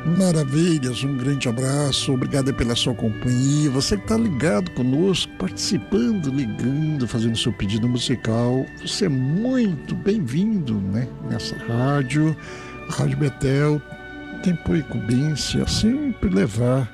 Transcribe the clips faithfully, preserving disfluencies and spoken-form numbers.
Maravilhas, um grande abraço, obrigado pela sua companhia. Você que está ligado conosco, participando, ligando, fazendo seu pedido musical, você é muito bem-vindo, né? Nessa rádio, a Rádio Betel tem por incumbência sempre levar,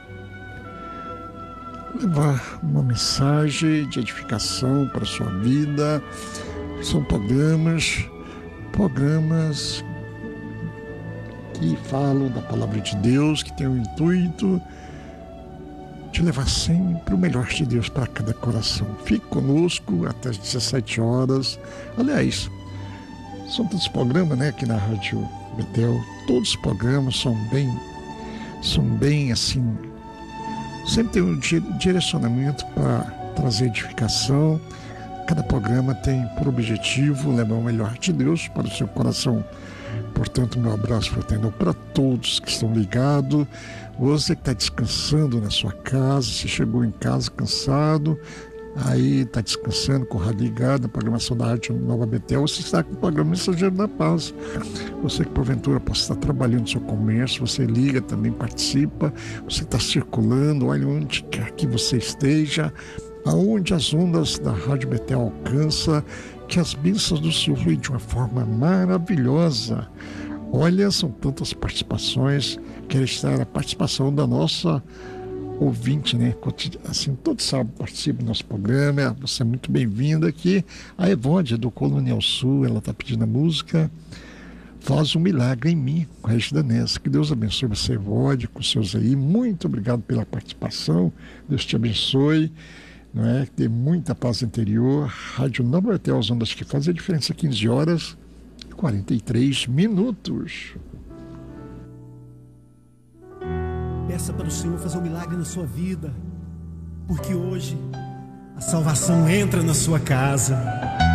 levar uma mensagem de edificação para a sua vida. São programas, programas que falam da palavra de Deus, que tem o intuito de levar sempre o melhor de Deus para cada coração. Fique conosco até as dezessete horas. Aliás, são tantos programas, né, aqui na Rádio Betel. Todos os programas são bem, são bem assim, sempre tem um direcionamento para trazer edificação. Cada programa tem por objetivo levar o melhor de Deus para o seu coração. Portanto, meu abraço fraternal para todos que estão ligados. Você que está descansando na sua casa, se chegou em casa cansado, aí está descansando com o rádio ligado, a programação da Rádio Nova Betel, você está com o programa Mensageiro da Paz. Você que porventura possa estar trabalhando no seu comércio, você liga também, participa. Você está circulando, olha onde quer que você esteja, aonde as ondas da Rádio Betel alcançam, que as bênçãos do Senhor fluem de uma forma maravilhosa. Olha, são tantas participações. Quero estar a participação da nossa ouvinte, né? Assim, todo sábado participa do nosso programa. Você é muito bem-vinda aqui. A Evonde, do Colonial Sul, ela está pedindo a música Faz um Milagre em Mim, com a Regina Nessa. Que Deus abençoe você, Evonde, com os seus aí. Muito obrigado pela participação. Deus te abençoe. Não é? Ter muita paz interior. Rádio Nova Betel, as ondas que fazem a diferença, quinze horas e quarenta e três minutos. Peça para o Senhor fazer um milagre na sua vida, porque hoje a salvação entra na sua casa.